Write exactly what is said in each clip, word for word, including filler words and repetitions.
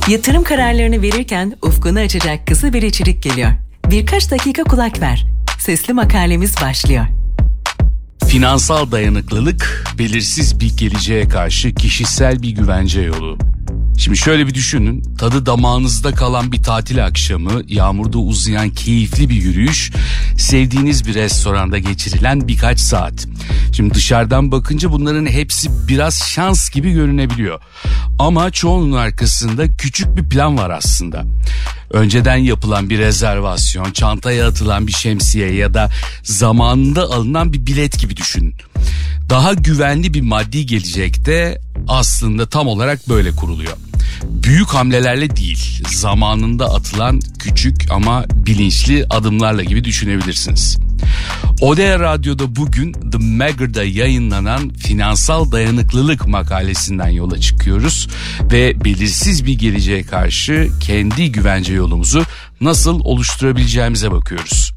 Yatırım kararlarını verirken ufkunu açacak kısa bir içerik geliyor. Birkaç dakika kulak ver. Sesli makalemiz başlıyor. Finansal dayanıklılık, belirsiz bir geleceğe karşı kişisel bir güvence yolu. Şimdi şöyle bir düşünün, tadı damağınızda kalan bir tatil akşamı, yağmurda uzayan keyifli bir yürüyüş, sevdiğiniz bir restoranda geçirilen birkaç saat. Şimdi dışarıdan bakınca bunların hepsi biraz şans gibi görünebiliyor. Ama çoğunun arkasında küçük bir plan var aslında. Önceden yapılan bir rezervasyon, çantaya atılan bir şemsiye ya da zamanında alınan bir bilet gibi düşünün. Daha güvenli bir maddi gelecekte aslında tam olarak böyle kuruluyor. Büyük hamlelerle değil, zamanında atılan küçük ama bilinçli adımlarla gibi düşünebilirsiniz. Odea Radyo'da bugün The Magger'da yayınlanan finansal dayanıklılık makalesinden yola çıkıyoruz ve belirsiz bir geleceğe karşı kendi güvence yolumuzu nasıl oluşturabileceğimize bakıyoruz.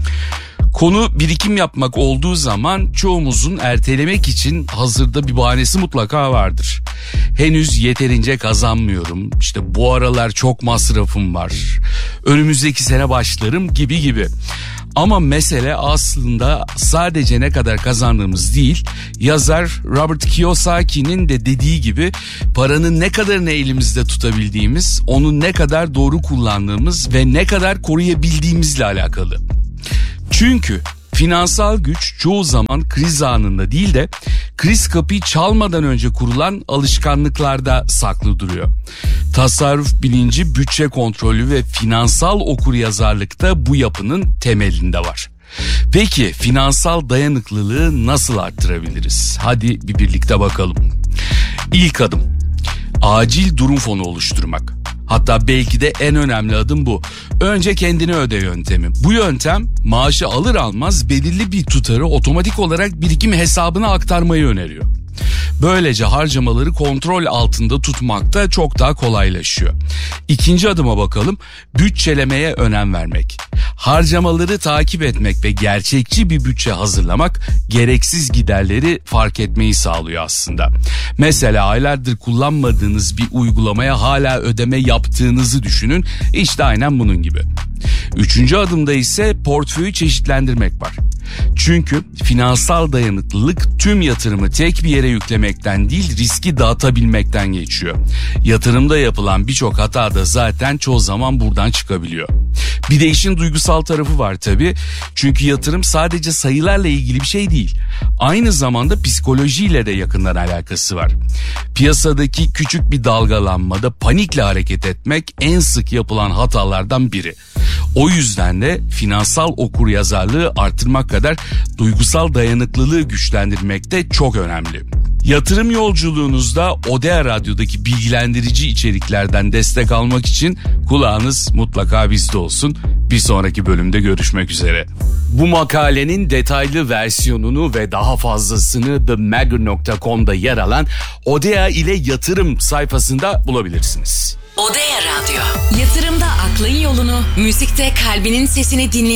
Konu birikim yapmak olduğu zaman çoğumuzun ertelemek için hazırda bir bahanesi mutlaka vardır. Henüz yeterince kazanmıyorum, işte bu aralar çok masrafım var, önümüzdeki sene başlarım gibi gibi. Ama mesele aslında sadece ne kadar kazandığımız değil, yazar Robert Kiyosaki'nin de dediği gibi paranın ne kadarını elimizde tutabildiğimiz, onu ne kadar doğru kullandığımız ve ne kadar koruyabildiğimizle alakalı. Çünkü finansal güç çoğu zaman kriz anında değil de kriz kapıyı çalmadan önce kurulan alışkanlıklarda saklı duruyor. Tasarruf bilinci, bütçe kontrolü ve finansal okuryazarlıkta bu yapının temelinde var. Peki finansal dayanıklılığı nasıl arttırabiliriz? Hadi bir birlikte bakalım. İlk adım, acil durum fonu oluşturmak. Hatta belki de en önemli adım bu. Önce kendini öde yöntemi. Bu yöntem maaşı alır almaz belirli bir tutarı otomatik olarak birikim hesabına aktarmayı öneriyor. Böylece harcamaları kontrol altında tutmak da çok daha kolaylaşıyor. İkinci adıma bakalım. Bütçelemeye önem vermek. Harcamaları takip etmek ve gerçekçi bir bütçe hazırlamak gereksiz giderleri fark etmeyi sağlıyor aslında. Mesela aylardır kullanmadığınız bir uygulamaya hala ödeme yaptığınızı düşünün. İşte aynen bunun gibi. Üçüncü adımda ise portföyü çeşitlendirmek var. Çünkü finansal dayanıklılık tüm yatırımı tek bir yere yüklemekten değil, riski dağıtabilmekten geçiyor. Yatırımda yapılan birçok hata da zaten çoğu zaman buradan çıkabiliyor. Bir de işin duygusal tarafı var tabii. Çünkü yatırım sadece sayılarla ilgili bir şey değil. Aynı zamanda psikolojiyle de yakından alakası var. Piyasadaki küçük bir dalgalanmada panikle hareket etmek en sık yapılan hatalardan biri. O yüzden de finansal okuryazarlığı artırmak kadar duygusal dayanıklılığı güçlendirmek de çok önemli. Yatırım yolculuğunuzda Odea Radyo'daki bilgilendirici içeriklerden destek almak için kulağınız mutlaka bizde olsun. Bir sonraki bölümde görüşmek üzere. Bu makalenin detaylı versiyonunu ve daha fazlasını the magger nokta com'da yer alan Odea ile yatırım sayfasında bulabilirsiniz. Odea Radyo. Yatırımda aklın yolunu, müzikte kalbinin sesini dinle.